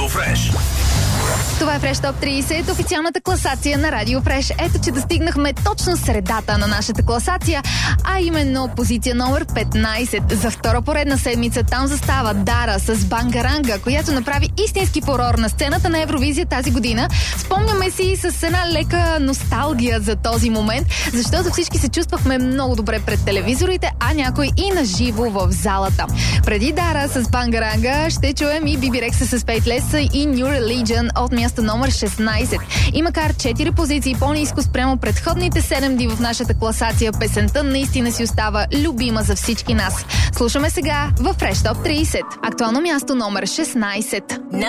Фреш. Това е Фреш Топ 30, официалната класация на Радио Фреш. Ето, че достигнахме точно средата на нашата класация, а именно позиция номер 15. За втора поредна седмица там застава Дара с Бангаранга, която направи истински фурор на сцената на Евровизия тази година. Спомняме си с една лека носталгия за този момент, защото всички се чувствахме много добре пред телевизорите, а някой и на живо в залата. Преди Дара с Бангаранга ще чуем и Биби Рекса с Faithless и New Religion от място номер 16. И макар 4 позиции по-ниско спрямо предходните 7 дни в нашата класация, песента наистина си остава любима за всички нас. Слушаме сега във Fresh Top 30. Актуално място номер 16.